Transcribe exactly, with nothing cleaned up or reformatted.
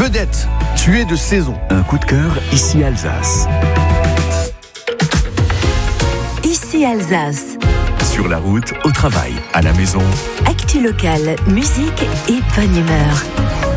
Vedette, tu es de saison. Un coup de cœur, ici Alsace. Ici Alsace. Sur la route, au travail, à la maison. Actu locale, musique et bonne humeur.